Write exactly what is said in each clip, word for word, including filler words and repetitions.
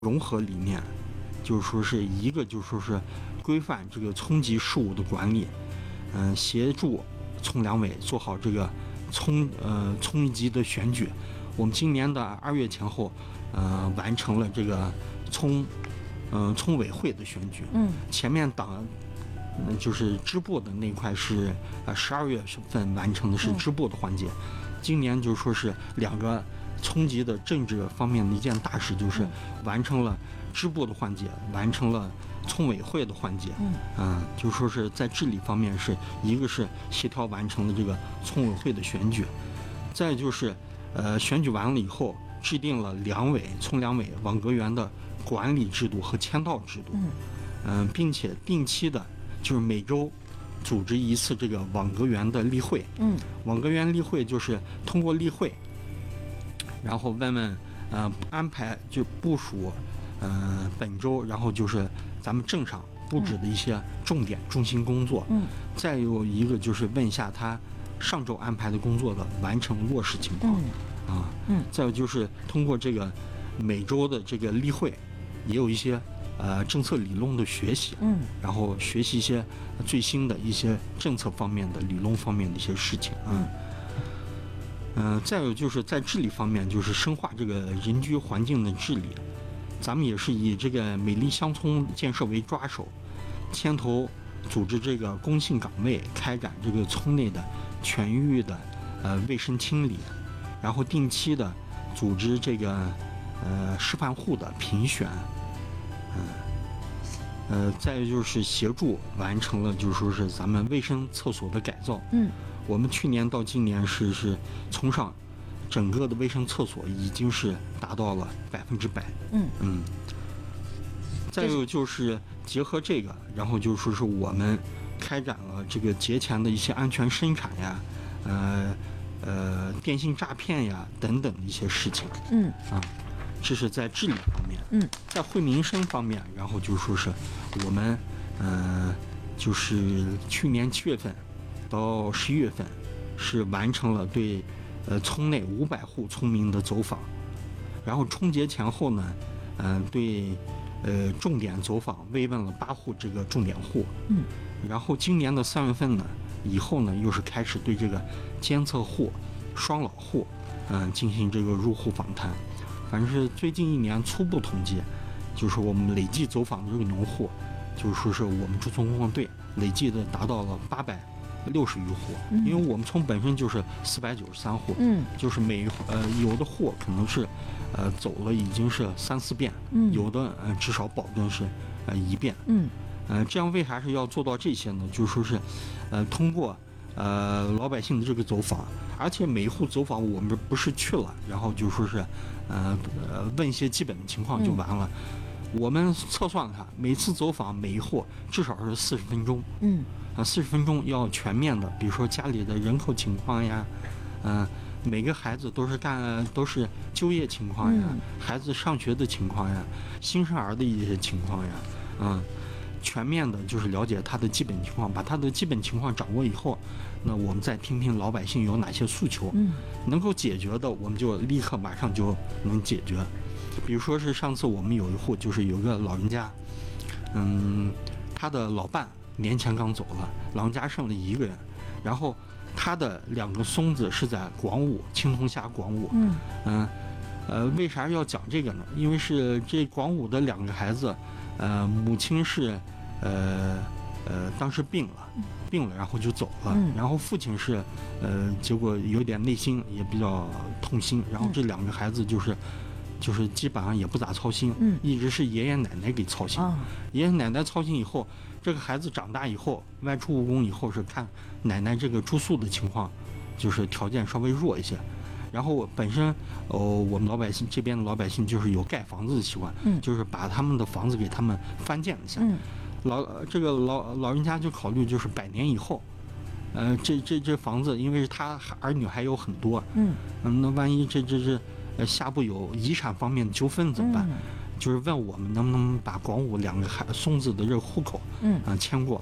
融合理念，就是说是一个就是说是规范这个村级事务的管理，嗯、呃，协助村两委做好这个村呃村级的选举。我们今年的二月前后，呃，完成了这个村嗯、呃、村委会的选举。 嗯， 前面党。嗯，就是支部的那块是呃十二月份完成的是支部的环节，嗯、今年就说是两个村级的政治方面的一件大事，就是完成了支部的环节，完成了村委会的环节。 嗯， 呃、就说是在治理方面是一个是协调完成了这个村委会的选举，再就是呃选举完了以后制定了两委村两委网格员的管理制度和签到制度。 嗯， 呃、并且定期的。就是每周组织一次这个网格员的例会。 嗯， 网格员例会就是通过例会，然后问问呃安排就部署呃本周，然后就是咱们镇上布置的一些重点中心工作。 嗯， 再有一个就是问一下他上周安排的工作的完成落实情况。 嗯、 啊， 嗯， 再有就是通过这个每周的这个例会，也有一些。呃，政策理论的学习， 嗯， 然后学习一些最新的一些政策方面的理论方面的一些事情啊，嗯，呃，再有就是在治理方面，就是深化这个人居环境的治理，咱们也是以这个美丽乡村建设为抓手，牵头组织这个公信岗位，开展这个村内的全域的呃卫生清理，然后定期的组织这个呃示范户的评选。嗯，呃，再就是协助完成了，就是说是咱们卫生厕所的改造。 嗯， 我们去年到今年是是从上整个的卫生厕所已经是达到了百分之百。 嗯嗯。再有就是结合这个，然后就说是我们开展了这个节前的一些安全生产呀，呃呃电信诈骗呀等等的一些事情。 嗯啊。这是在治理方面。 嗯， 在惠民生方面，然后就说是我们，呃，就是去年七月份到十一月份，是完成了对，呃，村内五百户村民的走访，然后春节前后呢，嗯、呃，对，呃，重点走访慰问了八户这个重点户。 嗯， 然后今年的三月份呢，以后呢，又是开始对这个监测户、双老户，嗯、呃，进行这个入户访谈。反正是最近一年初步统计，就是我们累计走访的这个农户，就是说是我们驻村公安队累计的达到了八百六十余户。 嗯、 因为我们村本身就是四百九十三户， 嗯， 就是每呃有的户可能是呃走了已经是三四遍， 嗯， 有的呃至少保证是呃一遍， 嗯， 呃这样为啥是要做到这些呢？就是说是呃通过。呃，老百姓的这个走访，而且每一户走访我们不是去了，然后就说是，呃呃问一些基本的情况就完了。嗯、我们测算了它，每次走访每一户至少是四十分钟。 嗯， 啊，四十分钟要全面的，比如说家里的人口情况呀，嗯、呃，每个孩子都是干都是就业情况呀， 嗯、 孩子上学的情况呀，新生儿的一些情况呀，嗯。全面的就是了解他的基本情况，把他的基本情况掌握以后，那我们再听听老百姓有哪些诉求， 嗯， 能够解决的，我们就立刻马上就能解决。比如说是上次我们有一户，就是有个老人家，嗯，他的老伴年前刚走了，老人家剩了一个人，然后他的两个孙子是在广武青铜峡广武， 嗯嗯呃，为啥要讲这个呢？因为是这广武的两个孩子。呃，母亲是，呃，呃，当时病了，病了，然后就走了。 嗯、 然后父亲是，呃，结果有点内心也比较痛心。然后这两个孩子就是，就是基本上也不咋操心， 嗯， 一直是爷爷奶奶给操心。 哦、 爷爷奶奶操心以后，这个孩子长大以后，外出务工以后是看奶奶这个住宿的情况，就是条件稍微弱一些。然后本身，哦，我们老百姓这边的老百姓就是有盖房子的习惯， 嗯， 就是把他们的房子给他们翻建一下， 嗯， 老这个老老人家就考虑就是百年以后，呃，这这这房子，因为是他儿女还有很多， 嗯嗯，那万一这这这呃下步有遗产方面的纠纷怎么办？ 嗯、 就是问我们能不能把广武两个孩孙子的这个户口， 嗯啊、呃、迁过来。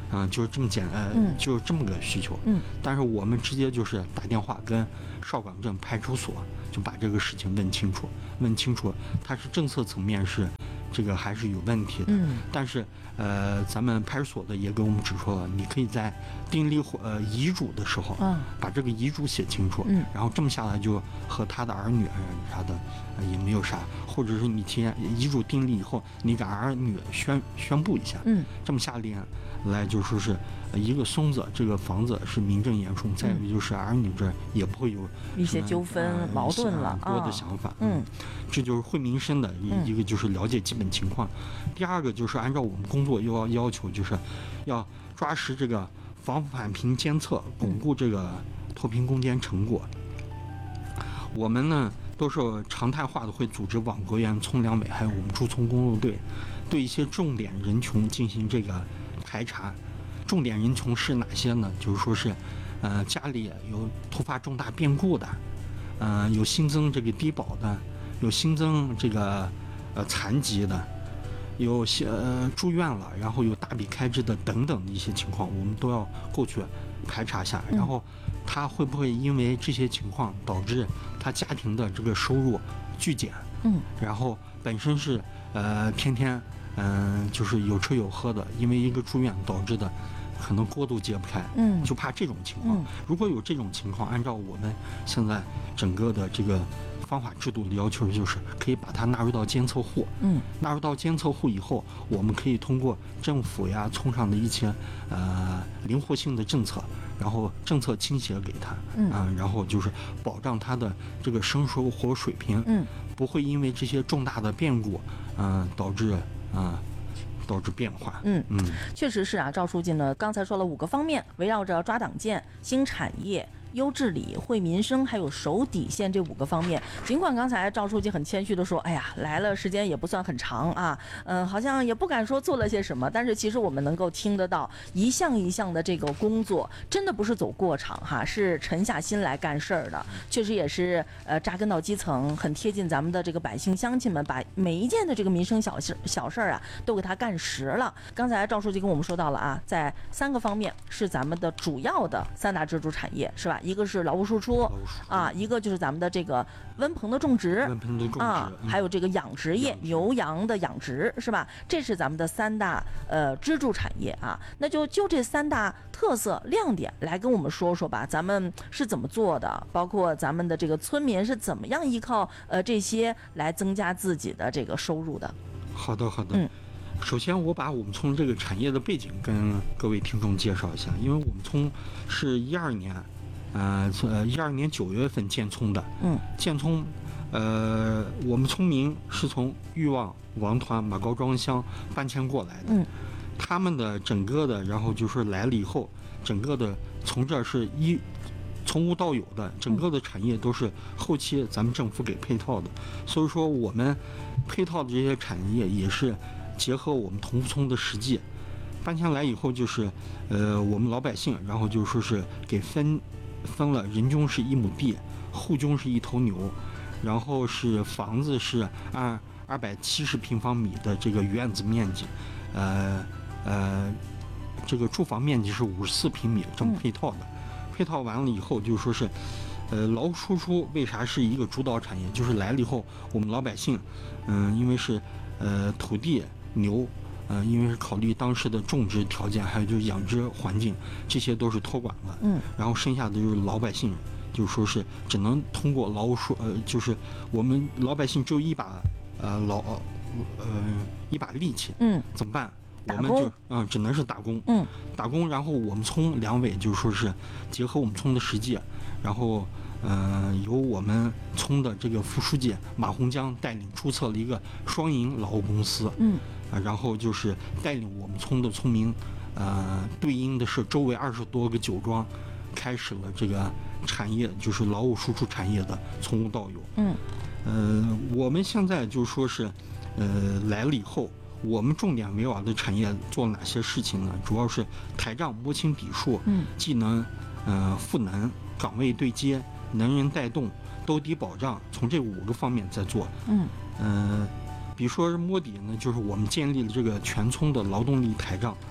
嗯、呃，就是这么简呃， 嗯、 就是这么个需求。 嗯， 但是我们直接就是打电话跟邵岗镇派出所，就把这个事情问清楚，问清楚，它是政策层面是这个还是有问题的。 嗯， 但是呃，咱们派出所的也给我们指出了，你可以在订立呃遗嘱的时候， 嗯， 把这个遗嘱写清楚， 嗯， 然后这么下来就和他的儿女啥的、呃、也没有啥，或者是你提前遗嘱订立以后，你给儿女宣宣布一下， 嗯， 这么下来就说是一个松子，这个房子是名正言顺，再一个就是儿女这儿也不会有一些纠纷、呃、矛盾了多的想法， 嗯， 这就是惠民生的一个就是了解基本情况。 嗯、 第二个就是按照我们工作又要要求，就是要抓实这个防返贫监测，巩固这个脱贫攻坚成果。嗯、我们呢都是常态化的会组织网格员、村粮委还有我们驻村工作队，对一些重点人群进行这个排查。重点人群是哪些呢？就是说是，呃，家里有突发重大变故的，呃，有新增这个低保的，有新增这个呃残疾的，有些呃住院了，然后有大笔开支的等等的一些情况，我们都要过去排查一下。然后他会不会因为这些情况导致他家庭的这个收入剧减？ 嗯， 然后本身是呃天天嗯、呃、就是有吃有喝的，因为一个住院导致的。可能锅都揭不开， 嗯， 就怕这种情况。嗯、如果有这种情况，按照我们现在整个的这个方法制度的要求，就是可以把它纳入到监测户。 嗯， 纳入到监测户以后，我们可以通过政府呀、村上的一些呃灵活性的政策，然后政策倾斜给他， 嗯、 呃，然后就是保障他的这个生活水平， 嗯， 不会因为这些重大的变故，嗯、呃，导致啊。呃导致变化。 嗯嗯， 确实是啊，赵书记呢刚才说了五个方面，围绕着抓党建、新产业、优治理、惠民生还有守底线这五个方面。尽管刚才赵书记很谦虚的说，哎呀，来了时间也不算很长啊，嗯、呃，好像也不敢说做了些什么，但是其实我们能够听得到一项一项的这个工作，真的不是走过场哈，是沉下心来干事儿的，确实也是呃扎根到基层，很贴近咱们的这个百姓乡亲们，把每一件的这个民生小事小事儿啊都给他干实了。刚才赵书记跟我们说到了啊，在三个方面是咱们的主要的三大支柱产业，是吧？一个是劳务输出啊，一个就是咱们的这个温棚的种植， 温棚的种植啊， 嗯、 还有这个养殖业，牛羊的养殖，是吧？这是咱们的三大呃支柱产业啊。那就就这三大特色亮点来跟我们说说吧，咱们是怎么做的？包括咱们的这个村民是怎么样依靠呃这些来增加自己的这个收入的？ 好的，好的。 嗯。 首先，我把我们村这个产业的背景跟各位听众介绍一下，因为我们村是一二年，呃，呃，一二年九月份建村的。 嗯。 建村，呃，我们村民是从裕旺、王团、马高庄乡搬迁过来的。 嗯。 他们的整个的，然后就是来了以后，整个的从这是一从无到有的，整个的产业都是后期咱们政府给配套的，所以说我们配套的这些产业也是。结合我们同福村的实际，搬迁来以后就是，呃，我们老百姓，然后就说是给分分了，人均是一亩地，户均是一头牛，然后是房子是按二百七十平方米的这个院子面积，呃呃，这个住房面积是五十四平米，这么配套的。配套完了以后就说是，呃，劳务输出为啥是一个主导产业？就是来了以后，我们老百姓，嗯、呃，因为是呃土地。牛，呃，因为是考虑当时的种植条件，还有就是养殖环境，这些都是托管了。 嗯。 然后剩下的就是老百姓，就是说是只能通过劳务输，呃，就是我们老百姓只有一把，呃，劳，呃，一把力气。 嗯。 怎么办？ 我们就嗯、呃，只能是打工。 嗯。 打工，然后我们村两委就说是结合我们村的实际，然后。呃，由我们村的这个副书记马洪江带领注册了一个双赢劳务公司， 嗯， 啊，然后就是带领我们村的村民，呃，对应的是周围二十多个酒庄，开始了这个产业，就是劳务输出产业的从无到有， 嗯， 呃，我们现在就说是，呃，来了以后，我们重点围绕的产业做了哪些事情呢？主要是台账摸清底数， 嗯， 技能，呃，赋能，岗位对接。能人带动，兜底保障，从这五个方面在做。 嗯， 呃，比如说摸底呢，就是我们建立了这个全村的劳动力台账，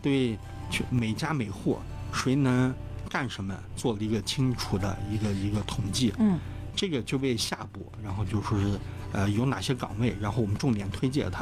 对每家每户谁能干什么做了一个清楚的一个一个统计。 嗯， 这个就为下步，然后就说是呃有哪些岗位，然后我们重点推荐它。